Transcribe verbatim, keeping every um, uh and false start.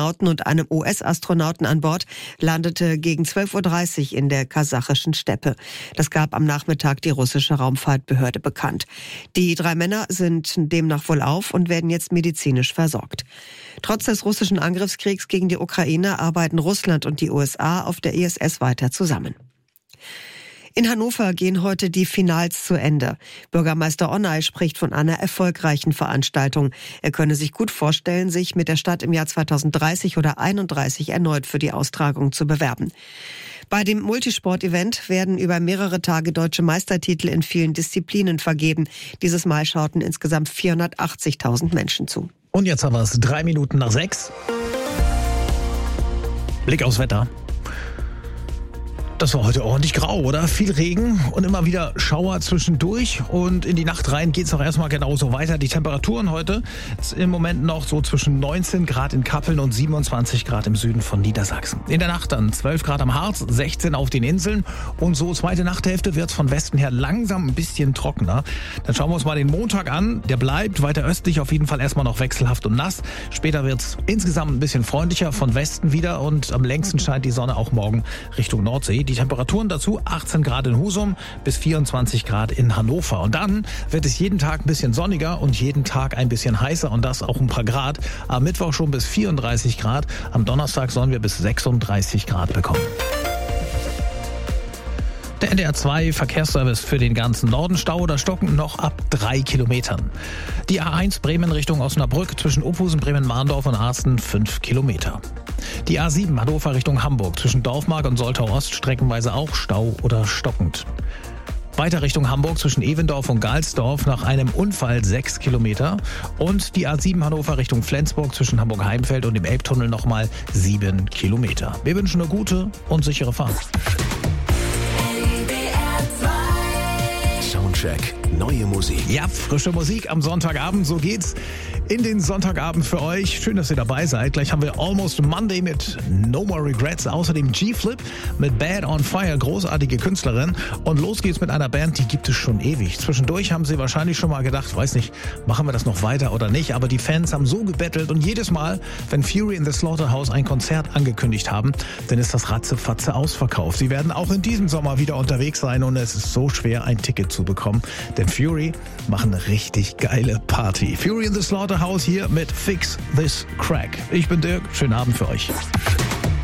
Astronauten und einem U S-Astronauten an Bord landete gegen zwölf Uhr dreißig in der kasachischen Steppe. Das gab am Nachmittag die russische Raumfahrtbehörde bekannt. Die drei Männer sind demnach wohlauf und werden jetzt medizinisch versorgt. Trotz des russischen Angriffskriegs gegen die Ukraine arbeiten Russland und die U S A auf der I S S weiter zusammen. In Hannover gehen heute die Finals zu Ende. Bürgermeister Onay spricht von einer erfolgreichen Veranstaltung. Er könne sich gut vorstellen, sich mit der Stadt im Jahr zweitausenddreißig oder einunddreißig erneut für die Austragung zu bewerben. Bei dem Multisport-Event werden über mehrere Tage deutsche Meistertitel in vielen Disziplinen vergeben. Dieses Mal schauten insgesamt vierhundertachtzigtausend Menschen zu. Und jetzt haben wir es drei Minuten nach sechs. Blick aufs Wetter. Das war heute ordentlich grau, oder? Viel Regen und immer wieder Schauer zwischendurch. Und in die Nacht rein geht's auch erstmal genauso weiter. Die Temperaturen heute ist im Moment noch so zwischen neunzehn Grad in Kappeln und siebenundzwanzig Grad im Süden von Niedersachsen. In der Nacht dann zwölf Grad am Harz, sechzehn auf den Inseln. Und so zweite Nachthälfte wird's von Westen her langsam ein bisschen trockener. Dann schauen wir uns mal den Montag an. Der bleibt weiter östlich auf jeden Fall erstmal noch wechselhaft und nass. Später wird's insgesamt ein bisschen freundlicher von Westen wieder. Und am längsten scheint die Sonne auch morgen Richtung Nordsee. Die Temperaturen dazu achtzehn Grad in Husum bis vierundzwanzig Grad in Hannover. Und dann wird es jeden Tag ein bisschen sonniger und jeden Tag ein bisschen heißer und das auch ein paar Grad. Am Mittwoch schon bis vierunddreißig Grad. Am Donnerstag sollen wir bis sechsunddreißig Grad bekommen. Der N D R zwei Verkehrsservice für den ganzen Norden. Stau oder Stocken noch ab drei Kilometern. Die A eins Bremen Richtung Osnabrück zwischen Opusen, Bremen-Mahndorf und Arsten fünf Kilometer. Die A sieben Hannover Richtung Hamburg zwischen Dorfmark und Soltau Ost streckenweise auch Stau oder stockend. Weiter Richtung Hamburg zwischen Evendorf und Galsdorf nach einem Unfall sechs Kilometer. Und die A sieben Hannover Richtung Flensburg zwischen Hamburg-Heimfeld und dem Elbtunnel nochmal sieben Kilometer. Wir wünschen eine gute und sichere Fahrt. Soundcheck, neue Musik. Ja, frische Musik am Sonntagabend, so geht's in den Sonntagabend für euch. Schön, dass ihr dabei seid. Gleich haben wir Almost Monday mit No More Regrets, außerdem G-Flip mit Bad on Fire, großartige Künstlerin. Und los geht's mit einer Band, die gibt es schon ewig. Zwischendurch haben sie wahrscheinlich schon mal gedacht, weiß nicht, machen wir das noch weiter oder nicht, aber die Fans haben so gebettelt und jedes Mal, wenn Fury in the Slaughterhouse ein Konzert angekündigt haben, dann ist das ratzefatze ausverkauft. Sie werden auch in diesem Sommer wieder unterwegs sein und es ist so schwer, ein Ticket zu bekommen, denn Fury machen eine richtig geile Party. Fury in the Slaughterhouse hier mit Fix This Crack. Ich bin Dirk, schönen Abend für euch.